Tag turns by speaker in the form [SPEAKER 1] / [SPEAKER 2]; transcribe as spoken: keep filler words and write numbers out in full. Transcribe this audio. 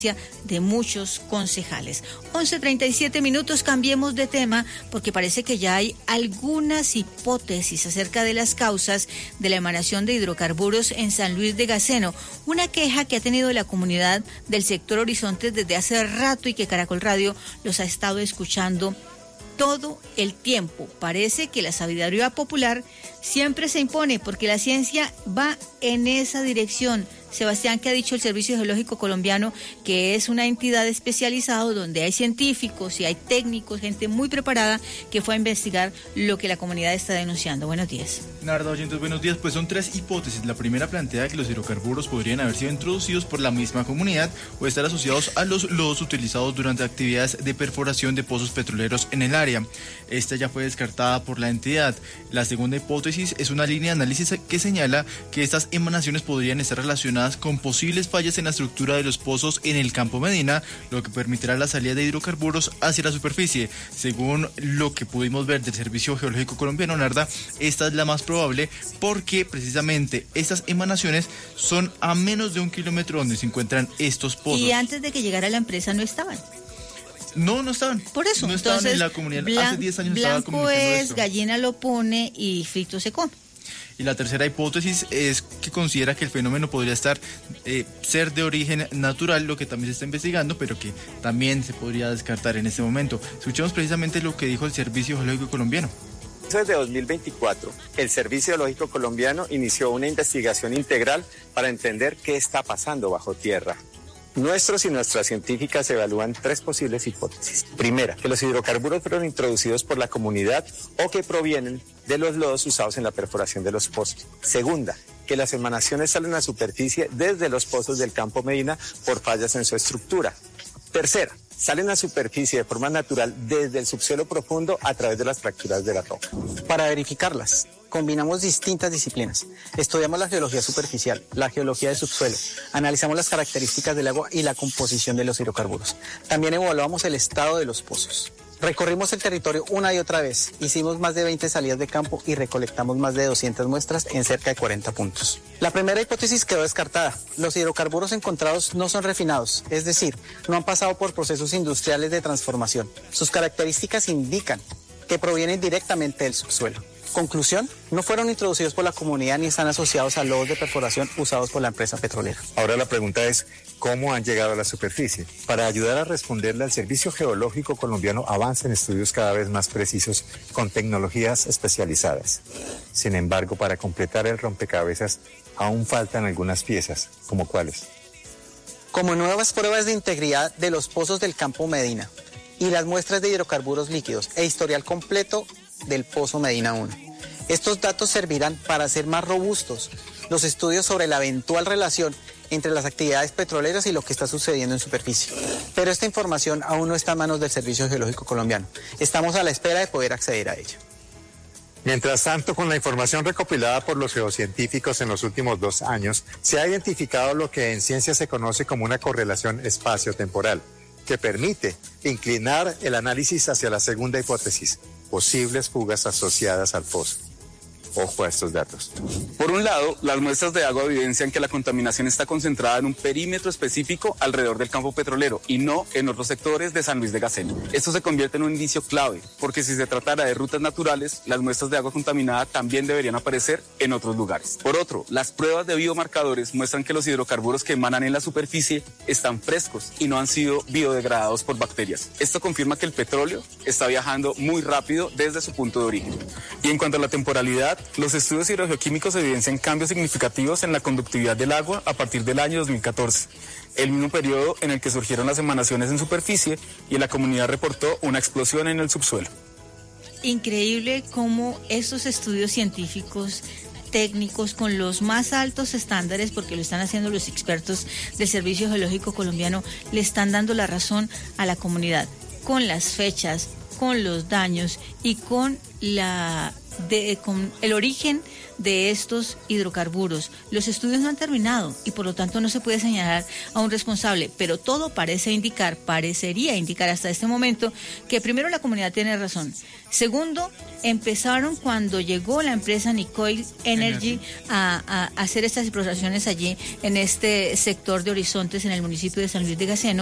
[SPEAKER 1] de muchos concejales. once treinta y siete minutos, cambiemos de tema porque parece que ya hay algunas hipótesis acerca de las causas de la emanación de hidrocarburos en San Luis de Gaceno, una queja que ha tenido la comunidad del sector Horizontes desde hace rato y que Caracol Radio los ha estado escuchando todo el tiempo. Parece que la sabiduría popular siempre se impone porque la ciencia va en esa dirección. Sebastián, ¿qué ha dicho el Servicio Geológico Colombiano? Que es una entidad especializada donde hay científicos y hay técnicos, gente muy preparada que fue a investigar lo que la comunidad está denunciando. Buenos días.
[SPEAKER 2] Narda, oyentes, buenos días. Pues son tres hipótesis. La primera plantea que los hidrocarburos podrían haber sido introducidos por la misma comunidad o estar asociados a los lodos utilizados durante actividades de perforación de pozos petroleros en el área. Esta ya fue descartada por la entidad. La segunda hipótesis es una línea de análisis que señala que estas emanaciones podrían estar relacionadas con posibles fallas en la estructura de los pozos en el Campo Medina, lo que permitirá la salida de hidrocarburos hacia la superficie. Según lo que pudimos ver del Servicio Geológico Colombiano, Narda, esta es la más probable porque precisamente estas emanaciones son a menos de un kilómetro donde se encuentran estos pozos.
[SPEAKER 1] Y antes de que llegara la empresa no estaban.
[SPEAKER 2] No, no estaban.
[SPEAKER 1] Por eso,
[SPEAKER 2] no
[SPEAKER 1] entonces,
[SPEAKER 2] estaban en la comunidad.
[SPEAKER 1] Blan-
[SPEAKER 2] Hace diez años
[SPEAKER 1] blanco
[SPEAKER 2] estaba comunicando
[SPEAKER 1] es,
[SPEAKER 2] esto.
[SPEAKER 1] gallina lo pone y frito se come.
[SPEAKER 2] Y la tercera hipótesis es que considera que el fenómeno podría estar eh, ser de origen natural, lo que también se está investigando, pero que también se podría descartar en este momento. Escuchemos precisamente lo que dijo el Servicio Geológico Colombiano.
[SPEAKER 3] Desde dos mil veinticuatro, el Servicio Geológico Colombiano inició una investigación integral para entender qué está pasando bajo tierra. Nuestros y nuestras científicas evalúan tres posibles hipótesis. Primera, que los hidrocarburos fueron introducidos por la comunidad o que provienen de los lodos usados en la perforación de los pozos. Segunda, que las emanaciones salen a la superficie desde los pozos del Campo Medina por fallas en su estructura. Tercera, salen a superficie de forma natural desde el subsuelo profundo a través de las fracturas de la roca.
[SPEAKER 4] Para verificarlas, combinamos distintas disciplinas. Estudiamos la geología superficial, la geología del subsuelo, analizamos las características del agua y la composición de los hidrocarburos. También evaluamos el estado de los pozos. Recorrimos el territorio una y otra vez, hicimos más de veinte salidas de campo y recolectamos más de doscientas muestras en cerca de cuarenta puntos. La primera hipótesis quedó descartada. Los hidrocarburos encontrados no son refinados, es decir, no han pasado por procesos industriales de transformación. Sus características indican que provienen directamente del subsuelo. Conclusión, no fueron introducidos por la comunidad ni están asociados a lodos de perforación usados por la empresa petrolera.
[SPEAKER 3] Ahora la pregunta es, ¿cómo han llegado a la superficie? Para ayudar a responderle, el Servicio Geológico Colombiano avanza en estudios cada vez más precisos con tecnologías especializadas. Sin embargo, para completar el rompecabezas, aún faltan algunas piezas, ¿como cuáles?
[SPEAKER 4] Como nuevas pruebas de integridad de los pozos del Campo Medina y las muestras de hidrocarburos líquidos e historial completo del Pozo Medina uno. Estos datos servirán para hacer más robustos los estudios sobre la eventual relación entre las actividades petroleras y lo que está sucediendo en superficie. Pero esta información aún no está en manos del Servicio Geológico Colombiano. Estamos a la espera de poder acceder a ella.
[SPEAKER 5] Mientras tanto, con la información recopilada por los geocientíficos en los últimos dos años, se ha identificado lo que en ciencia se conoce como una correlación espacio-temporal, que permite inclinar el análisis hacia la segunda hipótesis, posibles fugas asociadas al pozo. Ojo a estos datos.
[SPEAKER 6] Por un lado, las muestras de agua evidencian que la contaminación está concentrada en un perímetro específico alrededor del campo petrolero y no en otros sectores de San Luis de Gaceno. Esto se convierte en un indicio clave, porque si se tratara de rutas naturales, las muestras de agua contaminada también deberían aparecer en otros lugares. Por otro, las pruebas de biomarcadores muestran que los hidrocarburos que emanan en la superficie están frescos y no han sido biodegradados por bacterias. Esto confirma que el petróleo está viajando muy rápido desde su punto de origen. Y en cuanto a la temporalidad, los estudios hidrogeoquímicos evidencian cambios significativos en la conductividad del agua a partir del año dos mil catorce, el mismo periodo en el que surgieron las emanaciones en superficie y la comunidad reportó una explosión en el subsuelo.
[SPEAKER 1] Increíble cómo estos estudios científicos técnicos con los más altos estándares, porque lo están haciendo los expertos del Servicio Geológico Colombiano, le están dando la razón a la comunidad con las fechas, con los daños y con la de, con el origen de estos hidrocarburos. Los estudios no han terminado y por lo tanto no se puede señalar a un responsable, pero todo parece indicar, parecería indicar hasta este momento que primero la comunidad tiene razón. Segundo, empezaron cuando llegó la empresa Nicoil Energy a, a hacer estas exploraciones allí en este sector de Horizontes en el municipio de San Luis de Gaceno.